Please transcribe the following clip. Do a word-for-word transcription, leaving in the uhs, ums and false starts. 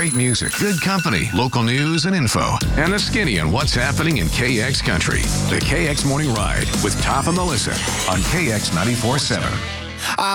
great music, good company, local news and info, and the skinny on what's happening in K X Country. The K X Morning Ride with Top and Melissa on K X ninety-four point seven.